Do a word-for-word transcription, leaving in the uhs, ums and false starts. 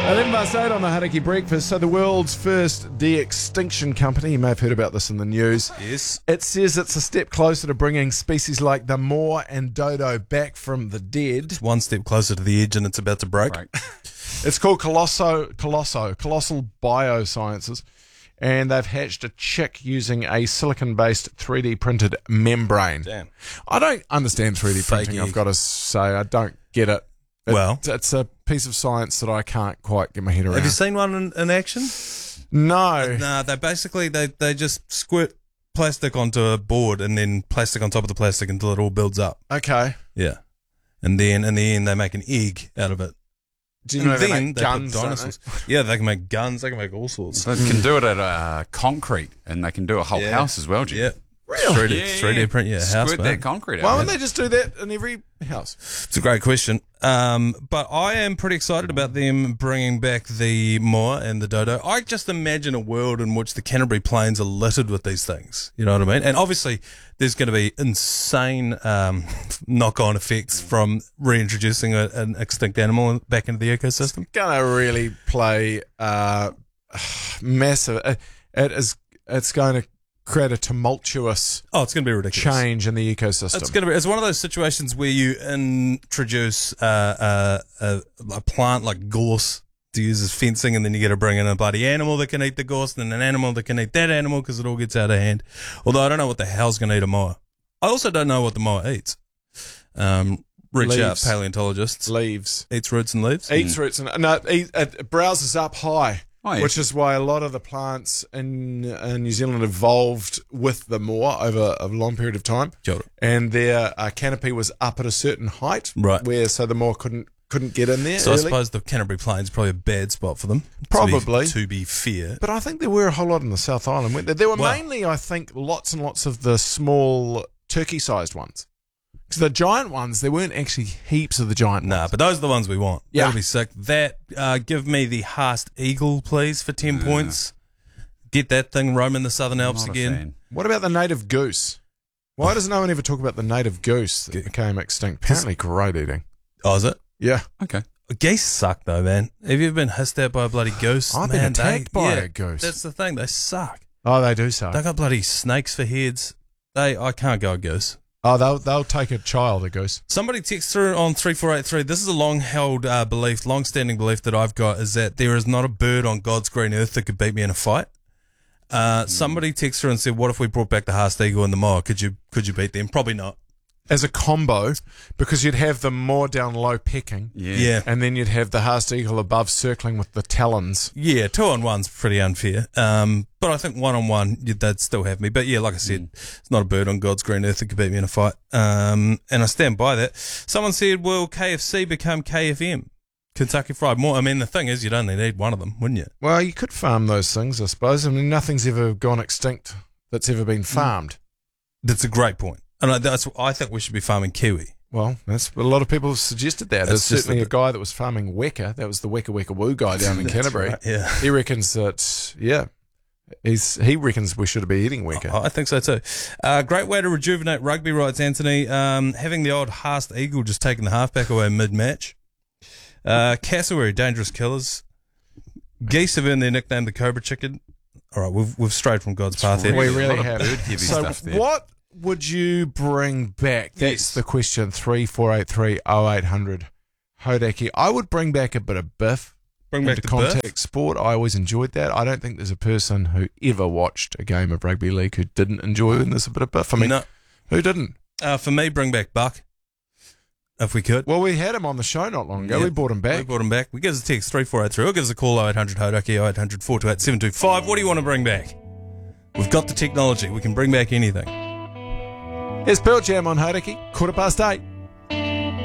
eleven past eight on the Hauraki Breakfast. So the world's first de-extinction company, you may have heard about this in the news. Yes. It says it's a step closer to bringing species like the moa and dodo back from the dead. One step closer to the edge and it's about to break. Right. It's called Colosso, Colosso, Colossal Biosciences. And they've hatched a chick using a silicon-based three D printed membrane. Damn. I don't understand three D Fake printing, egg. I've got to say. I don't get it. It- Well. it's a piece of science that I can't quite get my head around. Have you seen one in, in action? No. Nah, they basically, they, they just squirt plastic onto a board and then plastic on top of the plastic until it all builds up. Okay. Yeah. And then in the end, they make an egg out of it. Do you and know they then make they guns, put don't dinosaurs. Yeah, they can make guns. They can make all sorts. So they can do it at uh, concrete, and they can do a whole Yeah. house as well, Jim. Yeah. Really? three D, Yeah, three D yeah. print your house, Squirt man. that concrete Why out. wouldn't they just do that in every house? It's a great question. Um, but I am pretty excited about them bringing back the moa and the dodo. I just imagine a world in which the Canterbury Plains are littered with these things. You know what I mean? And obviously, there's going to be insane um, knock-on effects from reintroducing a, an extinct animal back into the ecosystem. Gonna really play uh, massive. It, it is. It's going to create a tumultuous Oh, it's going to be ridiculous. change in the ecosystem. It's going to be. It's one of those situations where you introduce uh, uh, a, a plant like gorse to use as fencing, and then you got to bring in a bloody animal that can eat the gorse, and then an animal that can eat that animal because it all gets out of hand. Although I don't know what the hell's going to eat a moa. I also don't know what the moa eats. Um, reach out, Leaves. paleontologists. Leaves. Eats roots and leaves. Eats roots and no, it, eat- it browses up high, Oh, yeah. which is why a lot of the plants in, in New Zealand evolved with the moa over a long period of time, Kia ora. and their uh, canopy was up at a certain height, Right. where so the moa couldn't couldn't get in there. So I early. suppose the Canterbury Plains is probably a bad spot for them. to be- Probably. To be fair. But I think there were a whole lot in the South Island. weren't there? There were Well- mainly, I think, lots and lots of the small turkey-sized ones. Because the giant ones, there weren't actually heaps of the giant Nah, ones. but those are the ones we want. Yeah. That'll be sick. That, uh, give me the Haast Eagle, please, for ten points. Get that thing roaming the Southern Alps Not a again. fan. What about the native goose? Why does no one ever talk about the native goose that became extinct? Apparently great eating. Oh, is it? Yeah. Okay. Geese suck, though, man. Have you ever been hissed at by a bloody goose? I've been Man, attacked they- by yeah, a goose. That's the thing. They suck. Oh, they do so. They got bloody snakes for heads. They, I can't go a goose. Oh, they'll, they'll take a child, a goose. Somebody text through on three four eight three. This is a long-held uh, belief, long-standing belief that I've got, is that there is not a bird on God's green earth that could beat me in a fight. Uh, Somebody texted through and said, "What if we brought back the Haast Eagle and the moa? Could you could you beat them? Probably not." As a combo, because you'd have them more down low pecking, Yeah. Yeah, and then you'd have the Haast Eagle above circling with the talons. yeah. Two on one's pretty unfair. Um, but I think one on one, they'd still have me. But yeah, like I said, it's not a bird on God's green earth that could beat me in a fight. Um, and I stand by that. Someone said, "Will K F C become K F M?" Kentucky Fried More. I mean, the thing is, you'd only need one of them, wouldn't you? Well, you could farm those things, I suppose. I mean, nothing's ever gone extinct that's ever been farmed. That's a great point. And I, that's, I think we should be farming kiwi. Well, that's a lot of people have suggested that. There's That's just certainly the- a guy that was farming Weka. That was the Weka Weka Woo guy down in Canterbury. Right, yeah. He reckons that, yeah, he's he reckons we should be eating Weka. I think so too. Uh, great way to rejuvenate rugby, writes Anthony. Um, having the old Haast Eagle just taking the halfback away mid-match. Uh, Cassowary, dangerous killers. Geese have earned their nickname, the Cobra Chicken. All right, we've we've strayed from God's path here. We a really lot of have. bird-heavy So, stuff there. what would you bring back? That's Yes. the question. Three four eight three oh eight hundred. Hodaki. I would bring back a bit of biff. Bring back into the biff? contact sport. I always enjoyed that. I don't think there's a person who ever watched a game of rugby league who didn't enjoy when there's a bit of biff. I mean, No. who didn't? Uh, for me, bring back Buck, if we could. Well, we had him on the show not long ago. Yeah. We brought him We back. brought him back. We give us a text, three four eight three, or give us a call, oh eight hundred Hodaki, oh eight hundred four two eight seven two five. What do you want to bring back? We've got the technology. We can bring back anything. Here's Pearl Jam on Hodaki, quarter past eight.